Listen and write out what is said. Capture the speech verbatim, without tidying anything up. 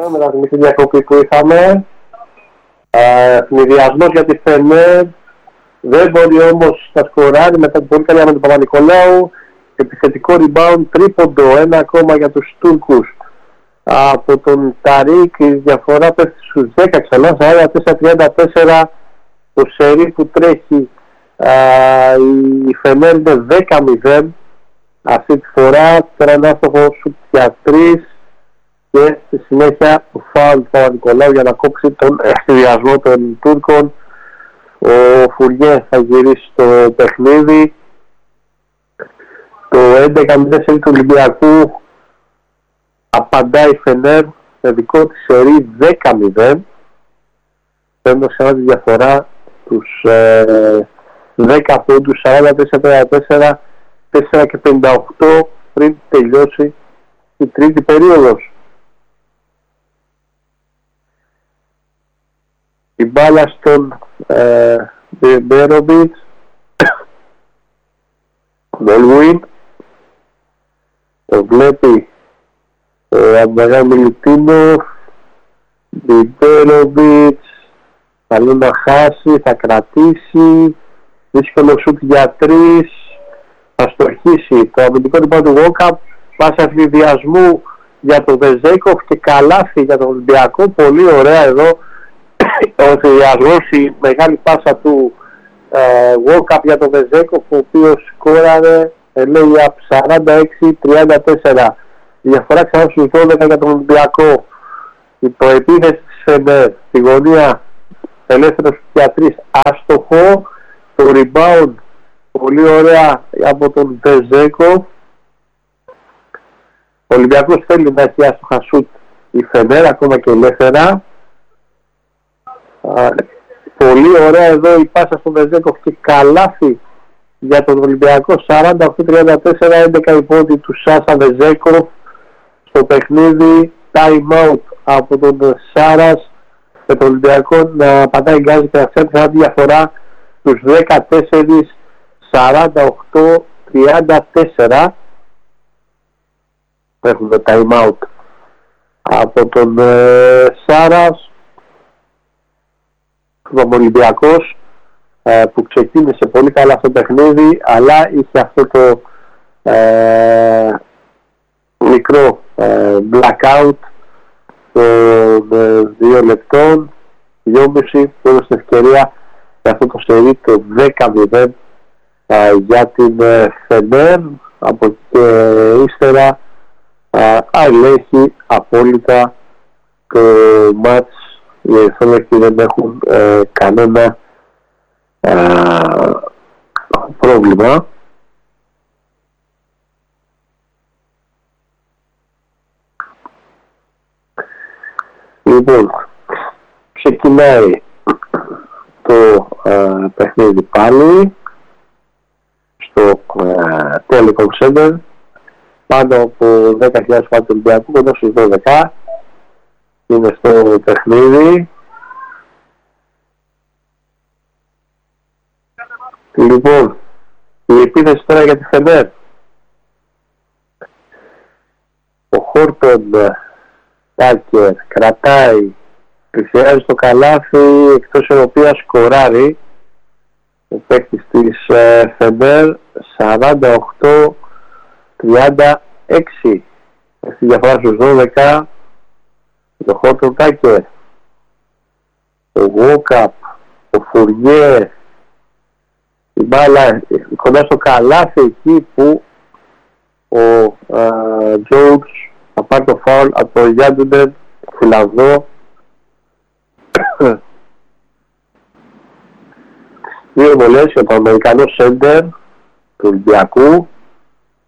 με τα μικρή διακοπή που είχαμε. Συνδυασμός για τη Φενέρ. Δεν μπορεί όμως να σκοράρει μετά την πολύ καλή με τον Παπα-Νικολάου. Επιθετικό rebound τρίποντο, ένα ακόμα για τους Τούρκους. Από τον Ταρίκ η διαφορά πέφτει στους δέκα ξανά, σαράντα τέσσερα τριάντα τέσσερα το σερί που τρέχει. Α, η Φενέρ είναι δέκα μηδέν αυτή τη φορά. Τώρα ένα άστοχο σουτ για τρεις και στη συνέχεια το φάουλ του Παπα-Νικολάου για να κόψει τον ευθυδιασμό των Τούρκων. Ο Φουριέ θα γυρίσει στο παιχνίδι. Το έντεκα μηδέν σερί του Ολυμπιακού απαντάει η Φενέρ με δικό της σερί δέκα μηδέν. Παίρνω σε τη διαφορά τους ε, δέκα πόντους, σαράντα τέσσερα τριάντα τέσσερα, τέσσερα και πενήντα οκτώ πριν τελειώσει η τρίτη περίοδος. Η μπάλα στον ε, Μπέροβιτς, Μπολουίν, το βλέπει ο Αμπαγά Μιλουτίνοφ, Μπέροβιτς, θα να χάσει, θα κρατήσει, δύσκολο σουτ για τρεις, θα στοχίσει το αμυντικό τυπά του Γόκαπ, πάσα ευνηδιασμού για τον Βεζέικοφ και καλάθι για τον Ολυμπιακό. Πολύ ωραία εδώ ο ευνηδιασμός, η μεγάλη πάσα του Γόκαπ για τον Βεζέικοφ, ο οποίος σκόραρε, λέει, από σαράντα έξι τριάντα τέσσερα. Η διαφορά ξανά στους δώδεκα για τον Ολυμπιακό. Η προεπίθεση της Φενέρ στη γωνία, ελεύθερος για τρεις, άστοχο. Το rebound πολύ ωραία από τον Βεζέικοφ. Ο Ολυμπιακός θέλει να έχει άστοχα σουτ η Φενέρ, ακόμα και ελεύθερα. Α, πολύ ωραία εδώ η πάσα στον Βεζέικοφ και καλάθι για τον Ολυμπιακό. Σαράντα οκτώ τριάντα τέσσερα, έντεκα η πόντη του Σάσα Βεζέικοφ στο παιχνίδι. Time out από τον Σάρας και τον Ολυμπιακό να πατάει γκάζι και να φτιάξει μια διαφορά στους δεκατέσσερα σαράντα οκτώ τριάντα τέσσερα. Έχουμε time out από τον ε, Σάρας. Ο Ολυμπιακός ε, που ξεκίνησε πολύ καλά αυτό το παιχνίδι, αλλά είχε αυτό το ε, μικρό ε, blackout των ε, δύο λεπτών, δυόμιση, που έδωσε ευκαιρία για αυτό το σερί το δέκα μηδέν ε, για την ε, Φενέρ. Από εκεί και ύστερα ε, ελέγχει απόλυτα το μάτς. Οι Ερυθρόλευκοι δεν έχουν ε, κανένα ε, πρόβλημα. Λοιπόν, ξεκινάει το ε, παιχνίδι πάλι στο ε, Telecom Center, πάνω από δέκα χιλιάδες φάτε του Ολυμπιακού, κοντά στους δώδεκα είναι στο παιχνίδι. Λοιπόν, η επίθεση τώρα για τη Φενέρ. Ο Χόρτον Τάκερ κρατάει, πλησιάζει στο καλάθι, εκτός η οποία σκοράρει ο παίκτης της ε, Φενέρ. Σαράντα οκτώ τριάντα έξι στη διαφορά στους δώδεκα. Το Χόρτον Τάκερ, ο Γόκαπ, ο Φουριέ, η μπάλα κοντά στο καλάθι εκεί που ο Τζόουτς θα πάρει το φάουλ από το Γιάντουντεν Φιλανδό. Δύο βολές για το Αμερικανό σέντερ του Ολυμπιακού.